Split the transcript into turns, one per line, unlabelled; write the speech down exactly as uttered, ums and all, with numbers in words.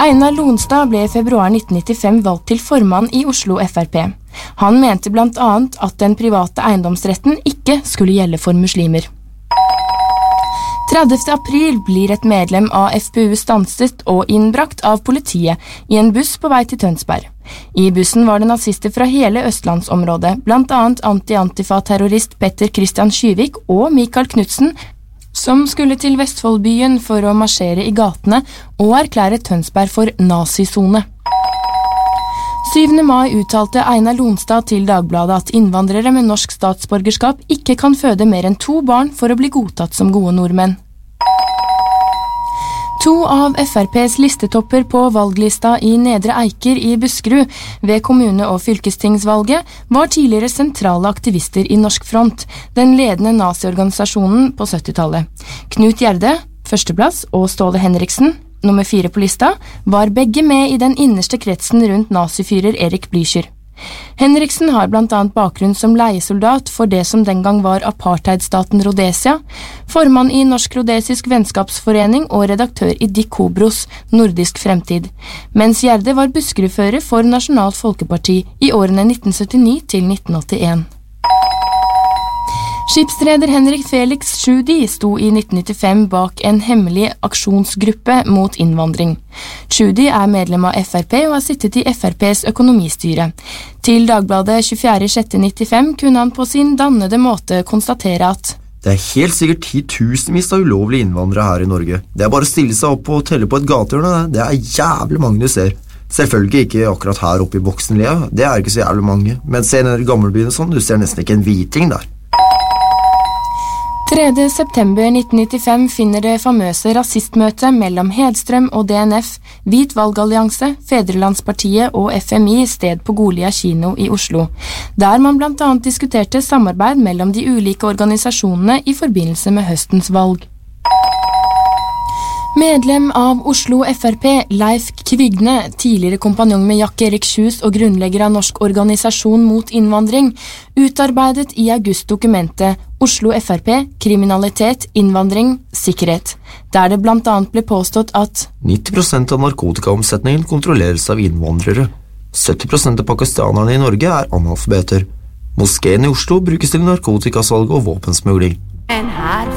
Einar Lonstad ble i februar nitten nittifem valgt til formann i Oslo F R P. Han mente blant annet at den private eiendomsretten ikke skulle gjelde for muslimer. tredivte april blir et medlem av F P U stanset og innbrakt av politiet i en buss på vei til Tønsberg. I bussen var det nazister fra hele Østlandsområdet, blant annet anti-antifa-terrorist Petter Christian Skyvik og Mikael Knudsen, som skulle til Vestfoldbyen for å marsjere i gatene og erklære Tønsberg for nazisone. syvende mai uttalte Einar Lonstad til Dagbladet at innvandrere med norsk statsborgerskap ikke kan føde mer enn to barn for å bli godtatt som gode nordmenn. To av F R P's listetopper på valglista i Nedre Eiker i Buskerud ved kommune- og fylkestingsvalget var tidligere sentrale aktivister i Norsk Front, den ledende naziorganisasjonen på syttitallet. Knut Gjerde, førsteplass, og Ståle Henriksen, nummer fire på lista, var begge med i den innerste kretsen rundt nazifyrer Erik Blücher. Henriksen har blant annet bakgrunn som leiesoldat for det som den gang var apartheidstaten Rhodesia, formann i Norsk Rhodesisk Vennskapsforening og redaktør i Dick Hobros Nordisk Fremtid, mens Gjerde var Buskerudfører for Nasjonalt Folkeparti i årene nitten syttini til nitten åttien. Skipsreder Henrik Felix Tschudi sto i nitten nittifem bak en hemmelig aksjonsgruppe mot innvandring. Tschudi er medlem av F R P og har sittet i F R P's økonomistyre. Til Dagbladet tjuefjerde juni nittifem kunne han på sin dannede måte konstatere at
det er helt sikkert titusenvis av ulovlige innvandrere her i Norge. Det er bare å stille seg opp og telle på et gatehjørne. Det er jævlig mange du ser. Selvfølgelig ikke akkurat her oppe i Boksenlia, det er ikke så jævlig mange. Men se ned i gammelbyen og sånn, du ser nesten ikke en hviting der.
tredje september nitten nittifem finner det famøse rasistmøtet mellom Hedstrøm og D N F, Hvit valgallianse, Fedrelandspartiet og F M I sted på Golia kino i Oslo, der man blant annet diskuterte samarbeid mellom de ulike organisasjonene i forbindelse med høstens valg. Medlem av Oslo F R P, Leif Kvigne, tidligere kompanjong med Jack Erik Kjus og grunnlegger av Norsk organisasjon mot innvandring, utarbeidet i august dokumentet Oslo F R P, kriminalitet, innvandring, sikkerhet, der det blant annet ble påstått at
nitti prosent av narkotikaomsetningen kontrolleres av innvandrere. sytti prosent av pakistanerne i Norge er analfabeter. Moskeen i Oslo brukes til narkotikasalg og våpensmugling.
En her